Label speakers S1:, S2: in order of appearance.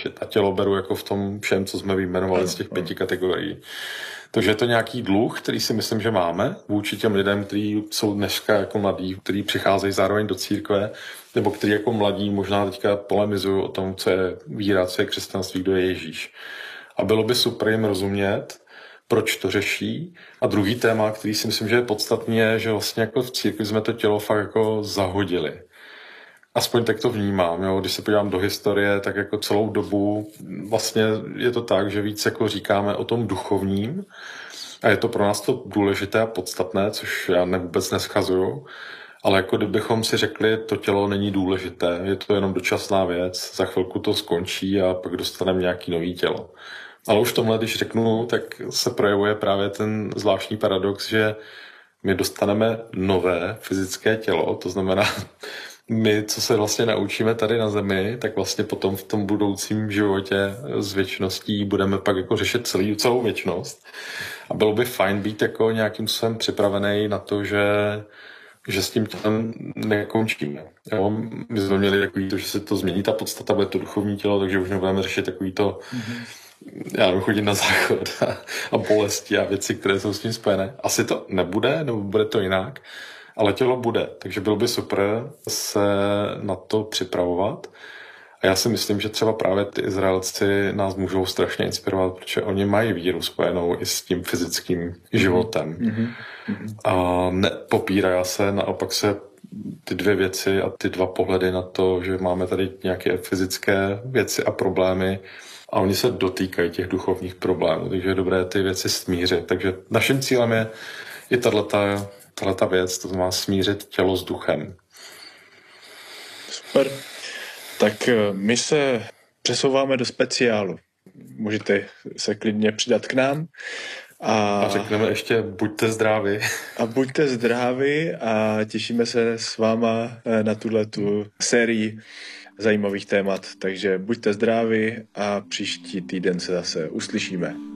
S1: A tělo beru jako v tom všem, co jsme vyjmenovali z těch 5 kategorií. Takže je to nějaký dluh, který si myslím, že máme vůči těm lidem, kteří jsou dneska jako mladí, kteří přicházejí zároveň do církve, nebo kteří jako mladí možná teďka polemizují o tom, co je víra, co je křesťanství, kdo je Ježíš. A bylo by super jim rozumět, proč to řeší. A druhý téma, který si myslím, že je podstatný, je, že vlastně jako v církvi jsme to tělo fakt jako zahodili. Aspoň tak to vnímám, jo. Když se podívám do historie, tak jako celou dobu vlastně je to tak, že víc jako říkáme o tom duchovním a je to pro nás to důležité a podstatné, což já vůbec neschazuju, ale jako kdybychom si řekli, to tělo není důležité, je to jenom dočasná věc, za chvilku to skončí a pak dostaneme nějaký nový tělo. Ale už tomhle, když řeknu, tak se projevuje právě ten zvláštní paradox, že my dostaneme nové fyzické tělo, to znamená, my, co se vlastně naučíme tady na zemi, tak vlastně potom v tom budoucím životě s věčností budeme pak jako řešit celou věčnost. A bylo by fajn být jako nějakým způsobem připravený na to, že s tím tělem nekončíme. Jo? My jsme měli takový to, že se to změní, ta podstata bude to duchovní tělo, takže už nebudeme řešit takový to, já nevím, chodit na záchod a bolesti a věci, které jsou s tím spojené. Asi to nebude, nebo bude to jinak, ale tělo bude, takže bylo by super se na to připravovat. A já si myslím, že třeba právě ty Izraelci nás můžou strašně inspirovat, protože oni mají víru spojenou i s tím fyzickým životem. A nepopírá se, naopak se ty dvě věci a ty dva pohledy na to, že máme tady nějaké fyzické věci a problémy a oni se dotýkají těch duchovních problémů, takže je dobré ty věci smířit. Takže naším cílem je i tato věc, to znamená smířit tělo s duchem.
S2: Super. Tak my se přesouváme do speciálu. Můžete se klidně přidat k nám.
S1: A řekneme ještě buďte zdraví.
S2: A buďte zdraví a těšíme se s váma na tuhletu sérii zajímavých témat. Takže buďte zdraví a příští týden se zase uslyšíme.